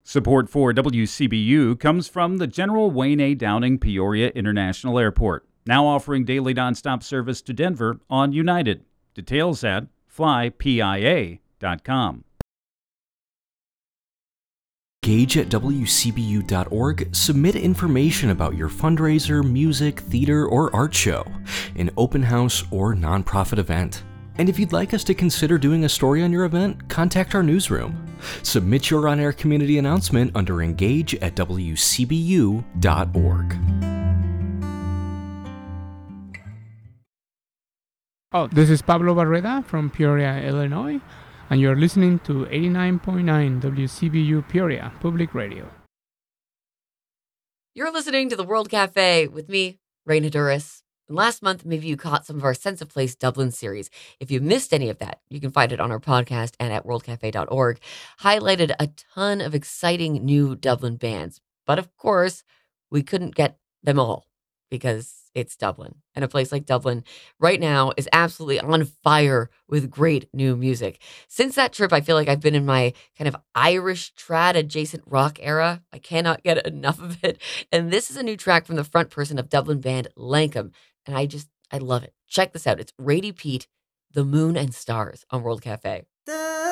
Support for WCBU comes from the General Wayne A. Downing Peoria International Airport, now offering daily nonstop service to Denver on United. Details at flypia.com. Engage at WCBU.org. Submit information about your fundraiser, music, theater, or art show, an open house, or nonprofit event. And if you'd like us to consider doing a story on your event, contact our newsroom. Submit your on-air community announcement under Engage at WCBU.org. Oh, this is Pablo Barreda from Peoria, Illinois, and you're listening to 89.9 WCBU Peoria Public Radio. You're listening to the World Cafe with me, Raina Duras. And last month, maybe you caught some of our Sense of Place Dublin series. If you missed any of that, you can find it on our podcast and at worldcafe.org. Highlighted a ton of exciting new Dublin bands. But of course, we couldn't get them all because it's Dublin. And a place like Dublin right now is absolutely on fire with great new music. Since that trip, I feel like I've been in my kind of Irish trad adjacent rock era. I cannot get enough of it. And this is a new track from the front person of Dublin band Lankum. And I love it. Check this out. It's Rady Pete, The Moon and Stars on World Cafe.